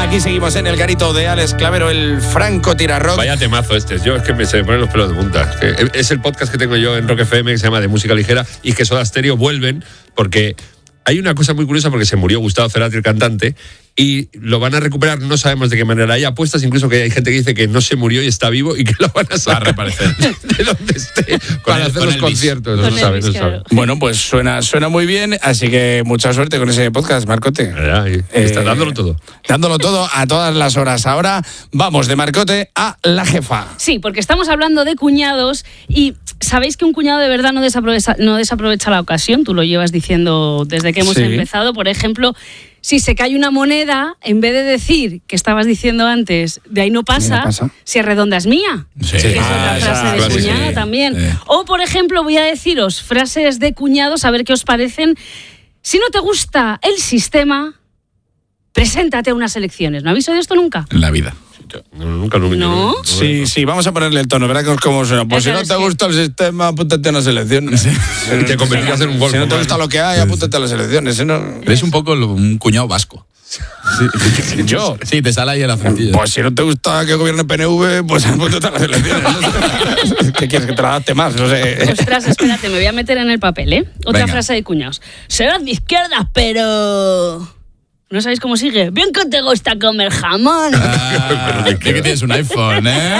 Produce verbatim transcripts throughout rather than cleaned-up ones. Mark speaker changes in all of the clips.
Speaker 1: Aquí seguimos en el garito de Alex Clavero, el Franco Tirarrock.
Speaker 2: Vaya temazo este. Yo es que me, se me ponen los pelos de punta. Es el podcast que tengo yo en Rock F M que se llama De Música Ligera y que Soda Stereo vuelven porque hay una cosa muy curiosa porque se murió Gustavo Cerati, el cantante, y lo van a recuperar, no sabemos de qué manera. Hay apuestas incluso que hay gente que dice que no se murió y está vivo y que lo van a sacar,
Speaker 3: va a reaparecer
Speaker 2: de donde esté para
Speaker 3: el,
Speaker 2: hacer los conciertos. No se sabe, no se sabe.
Speaker 1: Bueno, pues suena, suena muy bien, así que mucha suerte con ese podcast, Marcote.
Speaker 2: Ya, y,
Speaker 1: Eh,
Speaker 2: está dándolo todo.
Speaker 1: Dándolo todo a todas las horas. Ahora vamos de Marcote a la jefa.
Speaker 4: Sí, porque estamos hablando de cuñados y sabéis que un cuñado de verdad no desaprovecha, no desaprovecha la ocasión. Tú lo llevas diciendo desde que hemos
Speaker 1: Sí.
Speaker 4: empezado. Por ejemplo, si se cae una moneda, en vez de decir, que estabas diciendo antes, de ahí no pasa,
Speaker 1: No pasa.
Speaker 4: si es redonda es mía.
Speaker 3: Sí.
Speaker 4: Que es
Speaker 1: Ah,
Speaker 4: otra
Speaker 1: esa
Speaker 4: frase de
Speaker 1: frase,
Speaker 4: cuñado
Speaker 3: sí.
Speaker 4: también.
Speaker 3: Sí.
Speaker 4: O, por ejemplo, voy a deciros frases de cuñados, a ver qué os parecen. Si no te gusta el sistema, preséntate a unas elecciones. ¿No habéis oído esto nunca?
Speaker 3: En la vida.
Speaker 2: No, nunca, nunca.
Speaker 4: ¿No?
Speaker 1: Sí, sí, vamos a ponerle el tono, ¿verdad? Cómo suena. Pues si
Speaker 4: Eso
Speaker 1: no
Speaker 4: es
Speaker 1: te
Speaker 4: que-
Speaker 1: gusta el sistema, apúntate a las elecciones.
Speaker 2: Y te convertirías en un golfo.
Speaker 1: Si no te gusta lo que hay, apúntate a las elecciones. Si no...
Speaker 3: Eres un poco lo- un cuñado vasco.
Speaker 1: Yo.
Speaker 3: Sí, te sale ahí en la frentilla.
Speaker 1: Pues si no te gusta que gobierne P N V, pues apúntate a las elecciones. ¿No? ¿Qué quieres, que te la adapte más? No sé.
Speaker 4: Ostras, espérate, me voy a meter en el papel, ¿eh? Otra
Speaker 3: Venga.
Speaker 4: frase de cuñados. Serás de izquierdas, pero... ¿No sabéis cómo sigue? Bien que te gusta comer jamón.
Speaker 3: Ah, ¿de qué tienes un iPhone, eh?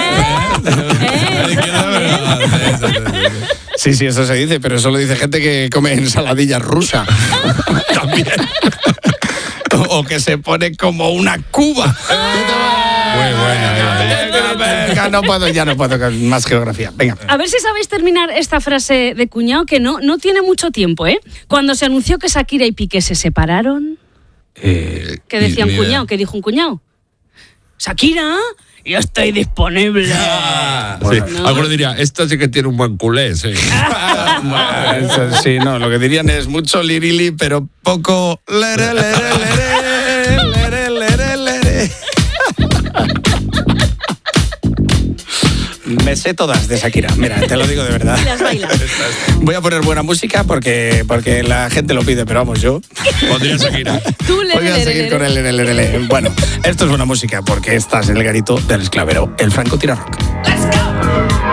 Speaker 1: Sí, sí, eso se dice, pero eso lo dice gente que come ensaladilla rusa. También. O que se pone como una cuba.
Speaker 2: Muy buena.
Speaker 1: Venga, no puedo, ya no puedo con más geografía. Venga.
Speaker 4: A ver si sabéis terminar esta frase de cuñado, que no, no tiene mucho tiempo, ¿eh? Cuando se anunció que Shakira y Piqué se separaron,
Speaker 1: Eh,
Speaker 4: ¿qué decía
Speaker 3: ni
Speaker 4: un
Speaker 3: idea.
Speaker 4: cuñado? ¿Qué dijo un cuñado? Shakira, yo estoy disponible.
Speaker 2: Sí.
Speaker 4: No.
Speaker 2: Alguno diría, esta sí que tiene un buen culé, sí.
Speaker 1: Eso, sí, no, lo que dirían es mucho lirili, pero poco lere, lere, lere, lere, lere, lere. Me sé todas de Shakira, mira, te lo digo de verdad.
Speaker 4: Y las baila.
Speaker 1: Voy a poner buena música porque, porque la gente lo pide, pero vamos, yo
Speaker 2: Pondría Shakira.
Speaker 4: Tú le,
Speaker 1: voy a
Speaker 4: le,
Speaker 1: seguir
Speaker 4: le,
Speaker 1: con
Speaker 4: le.
Speaker 1: el lere, lere, lere. Bueno, esto es buena música porque estás en el garito del Esclavero, el Franco Tirarrock.
Speaker 4: Let's go.